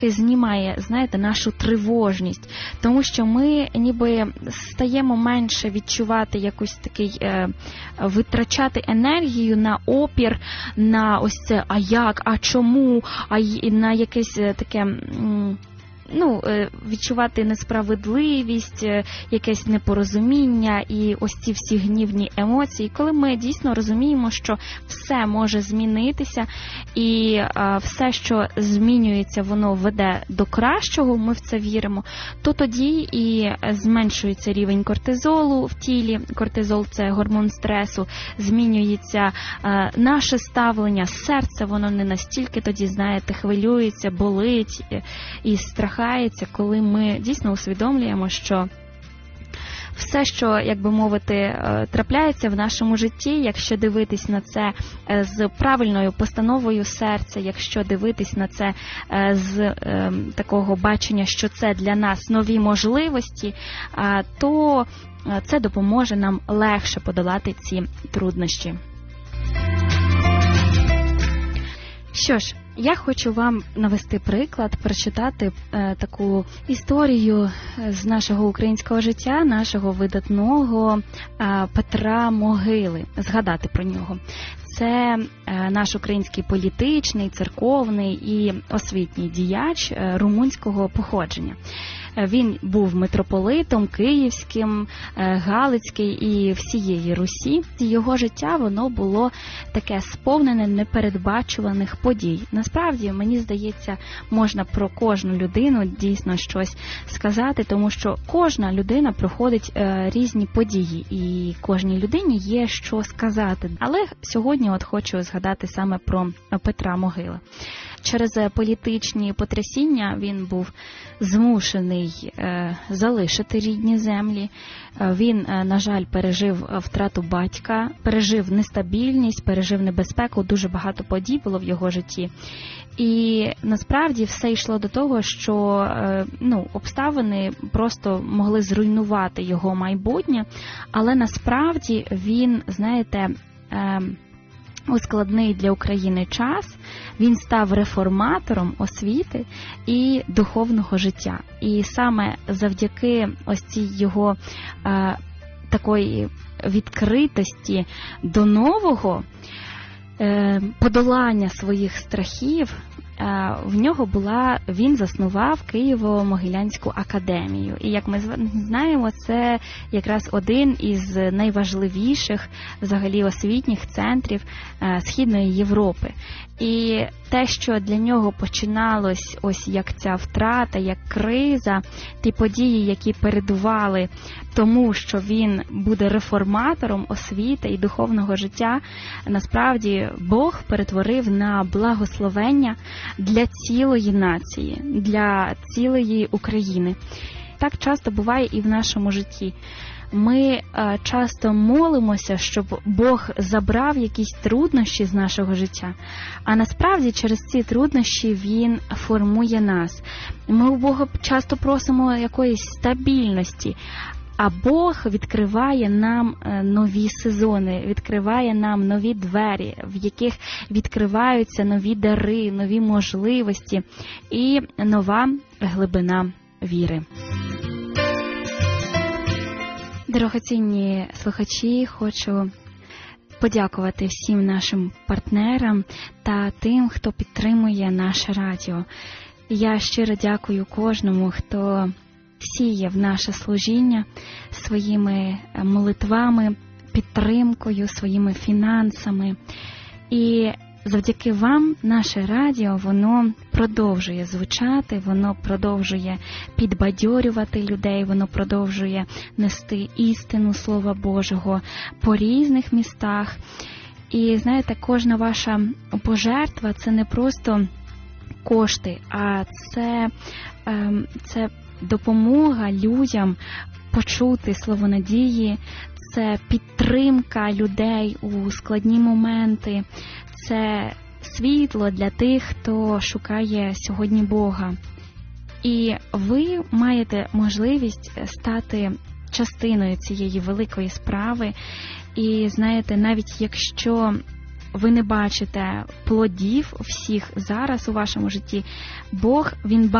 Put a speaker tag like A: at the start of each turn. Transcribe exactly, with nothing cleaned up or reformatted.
A: знімає, знаєте, нашу тривожність, тому що ми ніби стаємо менше відчувати якусь такий, е, витрачати енергію на опір, на ось це, а як, а чому, а й, на якесь таке... М- Ну, відчувати несправедливість, якесь непорозуміння і ось ці всі гнівні емоції, коли ми дійсно розуміємо, що все може змінитися і все, що змінюється, воно веде до кращого, ми в це віримо, то тоді і зменшується рівень кортизолу в тілі. Кортизол – це гормон стресу, змінюється наше ставлення, серце, воно не настільки тоді, знаєте, хвилюється, болить і страхається, коли ми дійсно усвідомлюємо, що все, що, як би мовити, трапляється в нашому житті, якщо дивитись на це з правильною постановою серця, якщо дивитись на це з е, такого бачення, що це для нас нові можливості, то це допоможе нам легше подолати ці труднощі. Що ж, я хочу вам навести приклад, прочитати е, таку історію з нашого українського життя, нашого видатного е, Петра Могили, згадати про нього. Це е, наш український політичний, церковний і освітній діяч е, румунського походження. Він був митрополитом київським, галицький і всієї Русі. Його життя, воно було таке сповнене непередбачуваних подій. Насправді, мені здається, можна про кожну людину дійсно щось сказати, тому що кожна людина проходить різні події, і кожній людині є що сказати. Але сьогодні от хочу згадати саме про Петра Могила. Через політичні потрясіння він був змушений е, залишити рідні землі. Він, е, на жаль, пережив втрату батька, пережив нестабільність, пережив небезпеку, дуже багато подій було в його житті. І насправді все йшло до того, що е, ну, обставини просто могли зруйнувати його майбутнє, але насправді він, знаєте, е, у складний для України час він став реформатором освіти і духовного життя. І саме завдяки ось цій його е, такої відкритості до нового, е, подолання своїх страхів, в нього була, він заснував Києво-Могилянську академію. І, як ми знаємо, це якраз один із найважливіших взагалі освітніх центрів Східної Європи. І те, що для нього починалось ось як ця втрата, як криза, ті події, які передували тому, що він буде реформатором освіти і духовного життя, насправді Бог перетворив на благословення для цілої нації, для цілої України. Так часто буває і в нашому житті. Ми часто молимося, щоб Бог забрав якісь труднощі з нашого життя, а насправді через ці труднощі Він формує нас. Ми у Бога часто просимо якоїсь стабільності, а Бог відкриває нам нові сезони, відкриває нам нові двері, в яких відкриваються нові дари, нові можливості і нова глибина віри. Дорогоцінні слухачі, хочу подякувати всім нашим партнерам та тим, хто підтримує наше радіо. Я щиро дякую кожному, хто сіє в наше служіння своїми молитвами, підтримкою, своїми фінансами. І завдяки вам наше радіо, воно продовжує звучати, воно продовжує підбадьорювати людей, воно продовжує нести істину Слова Божого по різних містах. І, знаєте, кожна ваша пожертва – це не просто кошти, а це, це допомога людям почути слово надії, це підтримка людей у складні моменти, це світло для тих, хто шукає сьогодні Бога. І ви маєте можливість стати частиною цієї великої справи. І знаєте, навіть якщо ви не бачите плодів всіх зараз у вашому житті, Бог, Він